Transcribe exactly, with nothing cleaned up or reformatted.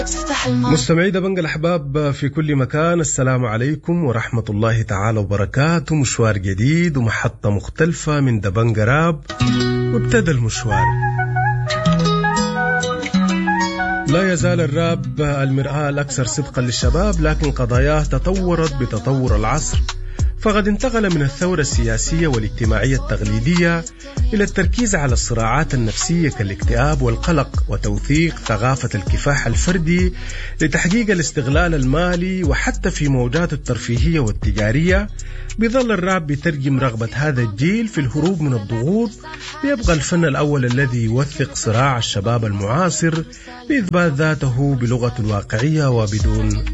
مستمعي دبنج الأحباب في كل مكان، السلام عليكم ورحمة الله تعالى وبركاته. مشوار جديد ومحطة مختلفة من دبنج راب، وابتدى المشوار. لا يزال الراب المرآة الأكثر صدقا للشباب، لكن قضاياه تطورت بتطور العصر، فقد انتقل من الثورة السياسية والاجتماعية التقليدية إلى التركيز على الصراعات النفسية كالاكتئاب والقلق، وتوثيق ثقافة الكفاح الفردي لتحقيق الاستغلال المالي. وحتى في موجات الترفيهية والتجارية بظل الراب بترجم رغبة هذا الجيل في الهروب من الضغوط، ليبقى الفن الأول الذي يوثق صراع الشباب المعاصر لإثبات ذاته بلغة واقعية وبدون